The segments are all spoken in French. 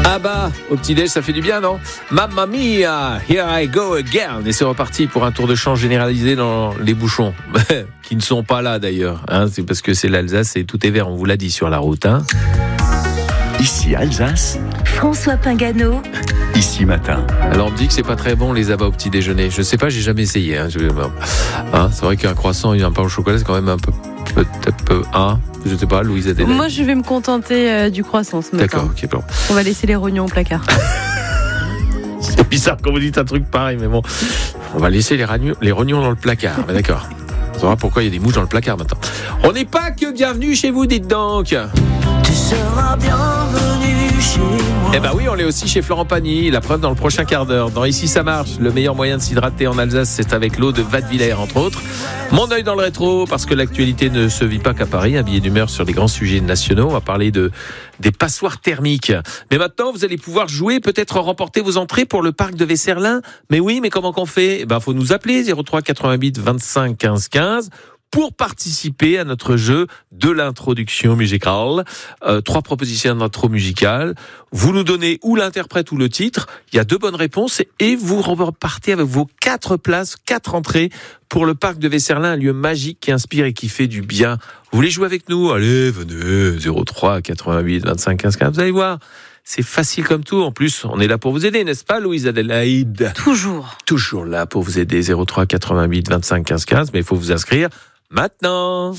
Ah bah, au petit-déj, ça fait du bien, non? Mamma mia, here I go again. Et c'est reparti pour un tour de chant généralisé dans les bouchons. Qui ne sont pas là, d'ailleurs. C'est parce que c'est l'Alsace et tout est vert, on vous l'a dit sur la route. Ici Alsace. François Pingano. Ici Matin. Alors on me dit que c'est pas très bon les abats au petit déjeuner. Je sais pas, j'ai jamais essayé. C'est vrai qu'un croissant et un pain au chocolat, c'est quand même peut-être peu. Je sais pas, Louise Adélaïde. Moi, je vais me contenter du croissant ce matin. D'accord, ok, bon. On va laisser les rognons au placard. C'est bizarre quand vous dites un truc pareil, mais bon. On va laisser les rognons dans le placard. Mais d'accord. On saura pourquoi il y a des mouches dans le placard maintenant. On n'est pas que bienvenue chez vous, dites donc. Tu seras bienvenu chez moi. Eh ben oui, on l'est aussi chez Florent Pagny. La preuve dans le prochain quart d'heure. Dans Ici ça marche, le meilleur moyen de s'hydrater en Alsace, c'est avec l'eau de Wattwiller, entre autres. Mon œil dans le rétro, parce que l'actualité ne se vit pas qu'à Paris. Un billet d'humeur sur les grands sujets nationaux. On va parler des passoires thermiques. Mais maintenant, vous allez pouvoir jouer, peut-être remporter vos entrées pour le parc de Vesserlin. Mais oui, mais comment qu'on fait? Faut nous appeler 03 88 25 15 15. Pour participer à notre jeu de l'introduction musicale. 3 propositions d'intro musicale. Vous nous donnez ou l'interprète ou le titre. Il y a 2 bonnes réponses et vous repartez avec vos 4 places, 4 entrées pour le parc de Vesserlin, un lieu magique qui inspire et qui fait du bien. Vous voulez jouer avec nous? Allez, venez, 03 88 25 15 15. Vous allez voir. C'est facile comme tout. En plus, on est là pour vous aider, n'est-ce pas, Louise Adélaïde? Toujours là pour vous aider. 03 88 25 15 15. Mais il faut vous inscrire maintenant.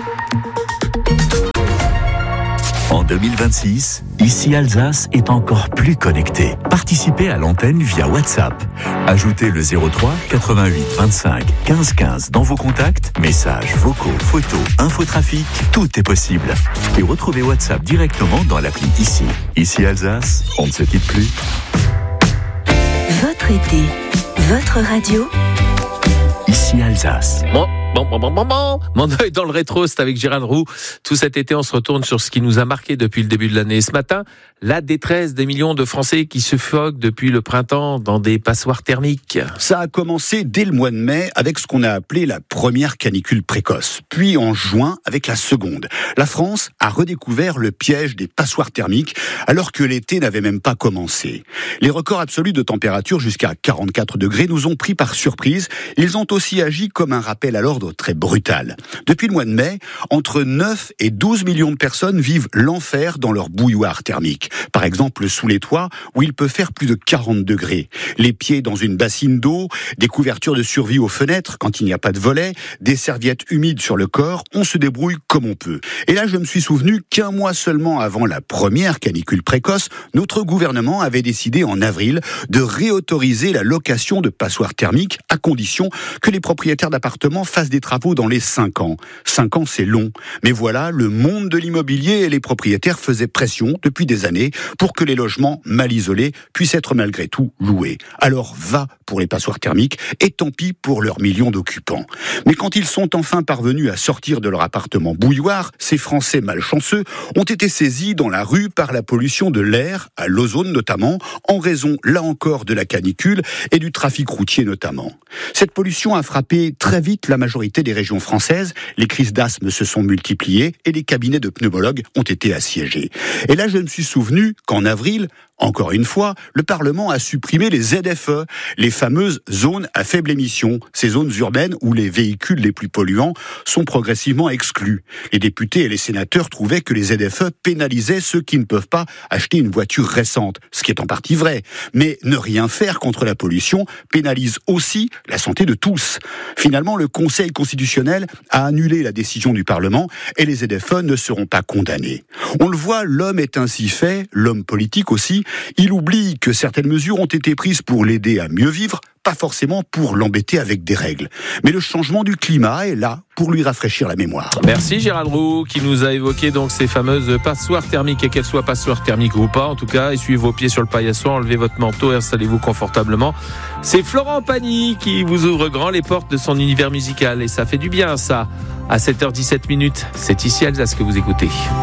En 2026, Ici Alsace est encore plus connecté. Participez à l'antenne via WhatsApp. Ajoutez le 03 88 25 15 15 dans vos contacts, messages, vocaux, photos, infotrafic, tout est possible. Et retrouvez WhatsApp directement dans l'appli Ici. Ici Alsace, on ne se quitte plus. Votre été, votre radio. Ici Alsace. Mon œil dans le rétro, c'est avec Gérald Roux. Tout cet été, on se retourne sur ce qui nous a marqué depuis le début de l'année. Ce matin, la détresse des millions de Français qui suffoquent depuis le printemps dans des passoires thermiques. Ça a commencé dès le mois de mai avec ce qu'on a appelé la première canicule précoce. Puis en juin avec la seconde. La France a redécouvert le piège des passoires thermiques alors que l'été n'avait même pas commencé. Les records absolus de température jusqu'à 44 degrés nous ont pris par surprise. Ils ont aussi agi comme un rappel à l'ordre très brutal. Depuis le mois de mai, entre 9 et 12 millions de personnes vivent l'enfer dans leur bouilloire thermique. Par exemple, sous les toits, où il peut faire plus de 40 degrés. Les pieds dans une bassine d'eau, des couvertures de survie aux fenêtres quand il n'y a pas de volets, des serviettes humides sur le corps, on se débrouille comme on peut. Et là, je me suis souvenu qu'un mois seulement avant la première canicule précoce, notre gouvernement avait décidé en avril de réautoriser la location de passoires thermiques à condition que les propriétaires d'appartements fassent des travaux dans les 5 ans. 5 ans, c'est long. Mais voilà, le monde de l'immobilier et les propriétaires faisaient pression depuis des années pour que les logements mal isolés puissent être malgré tout loués. Alors va pour les passoires thermiques et tant pis pour leurs millions d'occupants. Mais quand ils sont enfin parvenus à sortir de leur appartement bouilloire, ces Français malchanceux ont été saisis dans la rue par la pollution de l'air, à l'ozone notamment, en raison, là encore, de la canicule et du trafic routier notamment. Cette pollution a frappé très vite la majorité des régions françaises, les crises d'asthme se sont multipliées et les cabinets de pneumologues ont été assiégés. Et là, je me suis souvenu qu'en avril, encore une fois, le Parlement a supprimé les ZFE, les fameuses zones à faible émission, ces zones urbaines où les véhicules les plus polluants sont progressivement exclus. Les députés et les sénateurs trouvaient que les ZFE pénalisaient ceux qui ne peuvent pas acheter une voiture récente, ce qui est en partie vrai. Mais ne rien faire contre la pollution pénalise aussi la santé de tous. Finalement, le Conseil constitutionnel a annulé la décision du Parlement et les ZFE ne seront pas condamnés. On le voit, l'homme est ainsi fait, l'homme politique aussi. Il oublie que certaines mesures ont été prises pour l'aider à mieux vivre, pas forcément pour l'embêter avec des règles. Mais le changement du climat est là pour lui rafraîchir la mémoire. Merci Gérald Roux qui nous a évoqué donc ces fameuses passoires thermiques, et qu'elles soient passoires thermiques ou pas, en tout cas, essuyez vos pieds sur le paillasson, enlevez votre manteau et installez-vous confortablement. C'est Florent Pagny qui vous ouvre grand les portes de son univers musical et ça fait du bien ça. À 7h17, c'est Ici Alsace que vous écoutez.